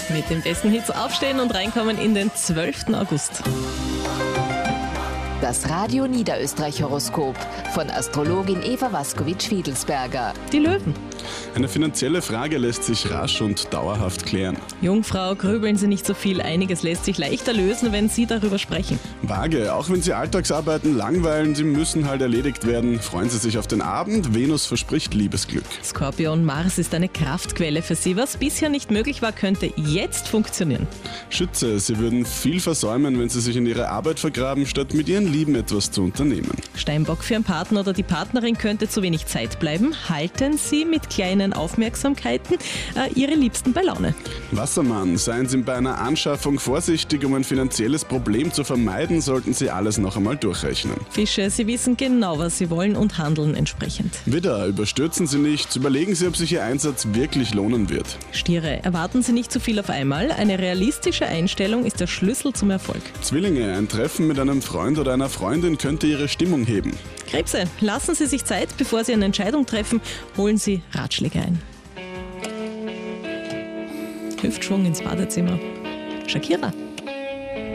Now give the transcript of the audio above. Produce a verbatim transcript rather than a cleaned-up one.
Mit den besten Hits aufstehen und reinkommen in den zwölften August. Das Radio Niederösterreich Horoskop von Astrologin Eva Waskowitsch-Fiedelsberger. Die Löwen. Eine finanzielle Frage lässt sich rasch und dauerhaft klären. Jungfrau, grübeln Sie nicht so viel. Einiges lässt sich leichter lösen, wenn Sie darüber sprechen. Waage, auch wenn Sie Alltagsarbeiten langweilen, sie müssen halt erledigt werden. Freuen Sie sich auf den Abend. Venus verspricht Liebesglück. Skorpion, Mars ist eine Kraftquelle für Sie. Was bisher nicht möglich war, könnte jetzt funktionieren. Schütze, Sie würden viel versäumen, wenn Sie sich in Ihre Arbeit vergraben, statt mit Ihren Lieben etwas zu unternehmen. Steinbock, für Ihren Partner oder die Partnerin könnte zu wenig Zeit bleiben. Halten Sie mit kleinen Aufmerksamkeiten äh, Ihre Liebsten bei Laune. Wassermann, seien Sie bei einer Anschaffung vorsichtig, um ein finanzielles Problem zu vermeiden, sollten Sie alles noch einmal durchrechnen. Fische, Sie wissen genau, was Sie wollen und handeln entsprechend. Widder, überstürzen Sie nichts, überlegen Sie, ob sich Ihr Einsatz wirklich lohnen wird. Stiere, erwarten Sie nicht zu viel auf einmal. Eine realistische Einstellung ist der Schlüssel zum Erfolg. Zwillinge, ein Treffen mit einem Freund oder einer Freundin könnte Ihre Stimmung heben. Krebse, lassen Sie sich Zeit, bevor Sie eine Entscheidung treffen. Holen Sie Ratschläge ein. Hüftschwung ins Badezimmer. Shakira.